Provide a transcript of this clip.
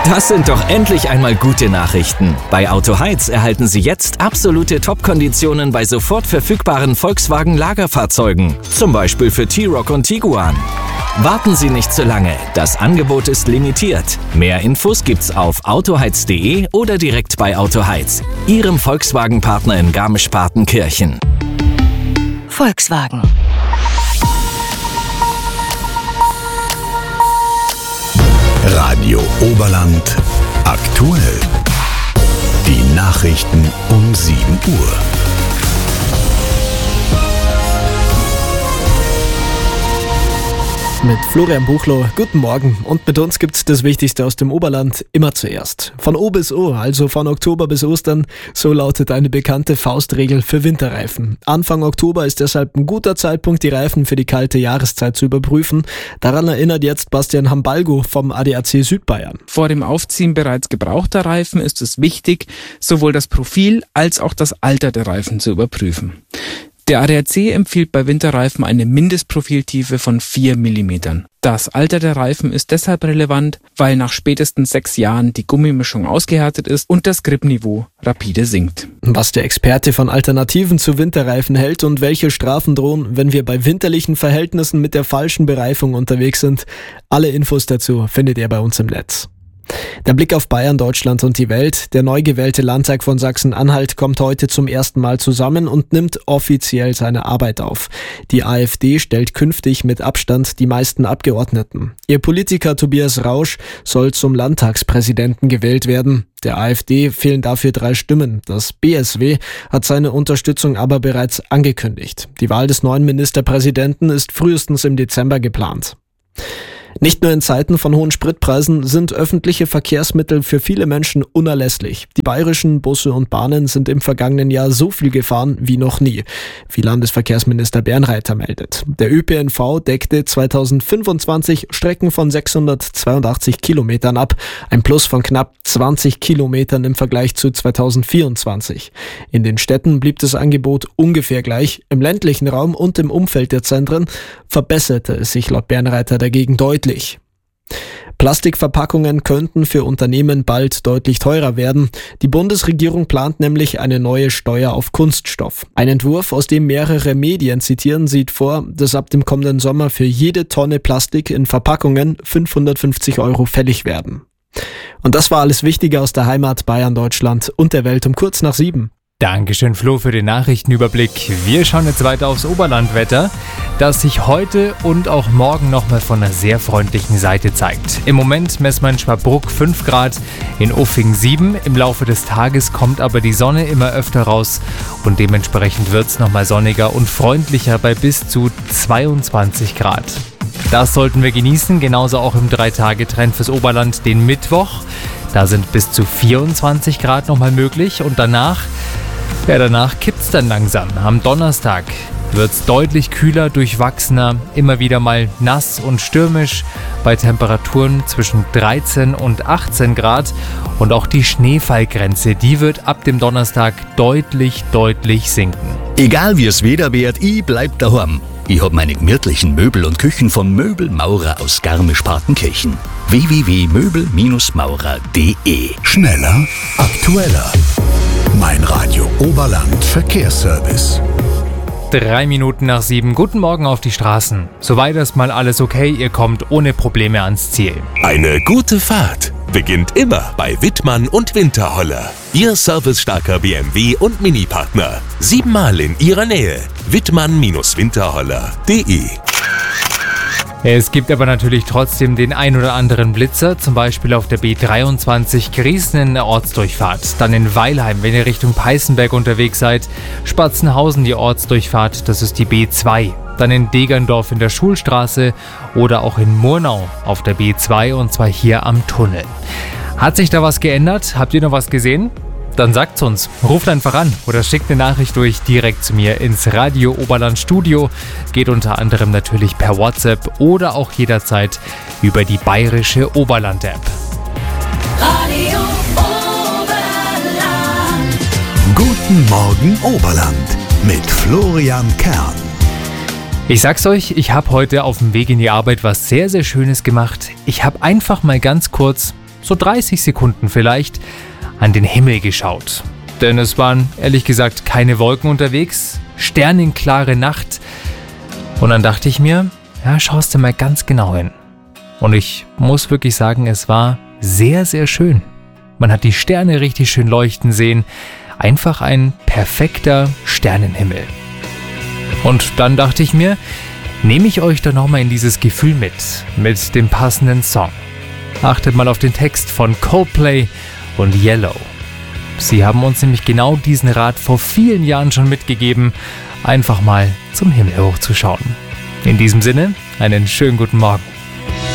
Das sind doch endlich einmal gute Nachrichten. Bei Autoheiz erhalten Sie jetzt absolute Top-Konditionen bei sofort verfügbaren Volkswagen-Lagerfahrzeugen. Zum Beispiel für T-Roc und Tiguan. Warten Sie nicht zu lange. Das Angebot ist limitiert. Mehr Infos gibt's auf autoheiz.de oder direkt bei Autoheiz, Ihrem Volkswagen-Partner in Garmisch-Partenkirchen. Volkswagen. Radio Oberland aktuell. Die Nachrichten um 7 Uhr. Mit Florian Buchloh, guten Morgen. Und mit uns gibt's das Wichtigste aus dem Oberland immer zuerst. Von O bis O, also von Oktober bis Ostern, so lautet eine bekannte Faustregel für Winterreifen. Anfang Oktober ist deshalb ein guter Zeitpunkt, die Reifen für die kalte Jahreszeit zu überprüfen. Daran erinnert jetzt Bastian Hambalgo vom ADAC Südbayern. Vor dem Aufziehen bereits gebrauchter Reifen ist es wichtig, sowohl das Profil als auch das Alter der Reifen zu überprüfen. Der ADAC empfiehlt bei Winterreifen eine Mindestprofiltiefe von 4 mm. Das Alter der Reifen ist deshalb relevant, weil nach spätestens 6 Jahren die Gummimischung ausgehärtet ist und das Gripniveau rapide sinkt. Was der Experte von Alternativen zu Winterreifen hält und welche Strafen drohen, wenn wir bei winterlichen Verhältnissen mit der falschen Bereifung unterwegs sind, alle Infos dazu findet ihr bei uns im Netz. Der Blick auf Bayern, Deutschland und die Welt. Der neu gewählte Landtag von Sachsen-Anhalt kommt heute zum ersten Mal zusammen und nimmt offiziell seine Arbeit auf. Die AfD stellt künftig mit Abstand die meisten Abgeordneten. Ihr Politiker Tobias Rausch soll zum Landtagspräsidenten gewählt werden. Der AfD fehlen dafür 3 Stimmen. Das BSW hat seine Unterstützung aber bereits angekündigt. Die Wahl des neuen Ministerpräsidenten ist frühestens im Dezember geplant. Nicht nur in Zeiten von hohen Spritpreisen sind öffentliche Verkehrsmittel für viele Menschen unerlässlich. Die bayerischen Busse und Bahnen sind im vergangenen Jahr so viel gefahren wie noch nie, wie Landesverkehrsminister Bernreiter meldet. Der ÖPNV deckte 2025 Strecken von 682 Kilometern ab, ein Plus von knapp 20 Kilometern im Vergleich zu 2024. In den Städten blieb das Angebot ungefähr gleich. Im ländlichen Raum und im Umfeld der Zentren verbesserte es sich laut Bernreiter dagegen deutlich. Plastikverpackungen könnten für Unternehmen bald deutlich teurer werden. Die Bundesregierung plant nämlich eine neue Steuer auf Kunststoff. Ein Entwurf, aus dem mehrere Medien zitieren, sieht vor, dass ab dem kommenden Sommer für jede Tonne Plastik in Verpackungen 550 € fällig werden. Und das war alles Wichtige aus der Heimat, Bayern, Deutschland und der Welt um kurz nach 7. Dankeschön, Flo, für den Nachrichtenüberblick. Wir schauen jetzt weiter aufs Oberlandwetter, das sich heute und auch morgen nochmal von einer sehr freundlichen Seite zeigt. Im Moment messen wir in Schwabruck 5 Grad, in Uffing 7. Im Laufe des Tages kommt aber die Sonne immer öfter raus und dementsprechend wird es nochmal sonniger und freundlicher bei bis zu 22 Grad. Das sollten wir genießen, genauso auch im 3-Tage-Trend fürs Oberland den Mittwoch. Da sind bis zu 24 Grad nochmal möglich und danach kippt's dann langsam. Am Donnerstag wird's deutlich kühler, durchwachsener, immer wieder mal nass und stürmisch bei Temperaturen zwischen 13 und 18 Grad. Und auch die Schneefallgrenze, die wird ab dem Donnerstag deutlich sinken. Egal wie es Wetter wird, ich bleib daheim. Ich hab meine gemütlichen Möbel und Küchen vom Möbelmaurer aus Garmisch-Partenkirchen. www.möbel-maurer.de. Schneller, aktueller. Mein Radio Oberland Verkehrsservice. 3 Minuten nach 7. Guten Morgen auf die Straßen. Soweit erstmal alles okay, ihr kommt ohne Probleme ans Ziel. Eine gute Fahrt beginnt immer bei Wittmann und Winterholler. Ihr servicestarker BMW- und Mini-Partner. 7-mal in Ihrer Nähe. Wittmann-winterholler.de. Es gibt aber natürlich trotzdem den ein oder anderen Blitzer, zum Beispiel auf der B23 Griesen in der Ortsdurchfahrt, dann in Weilheim, wenn ihr Richtung Peißenberg unterwegs seid, Spatzenhausen die Ortsdurchfahrt, das ist die B2, dann in Degerndorf in der Schulstraße oder auch in Murnau auf der B2 und zwar hier am Tunnel. Hat sich da was geändert? Habt ihr noch was gesehen? Dann sagt's uns, ruft einfach an oder schickt eine Nachricht durch direkt zu mir ins Radio Oberland Studio. Geht unter anderem natürlich per WhatsApp oder auch jederzeit über die bayerische Oberland-App. Radio Oberland. Guten Morgen Oberland mit Florian Kern. Ich sag's euch, ich habe heute auf dem Weg in die Arbeit was sehr, sehr Schönes gemacht. Ich habe einfach mal ganz kurz so 30 Sekunden vielleicht, an den Himmel geschaut. Denn es waren ehrlich gesagt keine Wolken unterwegs, sternenklare Nacht. Und dann dachte ich mir, ja, schaust du mal ganz genau hin. Und ich muss wirklich sagen, es war sehr, sehr schön. Man hat die Sterne richtig schön leuchten sehen. Einfach ein perfekter Sternenhimmel. Und dann dachte ich mir, nehme ich euch doch nochmal in dieses Gefühl mit dem passenden Song. Achtet mal auf den Text von Coldplay und Yellow. Sie haben uns nämlich genau diesen Rat vor vielen Jahren schon mitgegeben, einfach mal zum Himmel hochzuschauen. In diesem Sinne, einen schönen guten Morgen.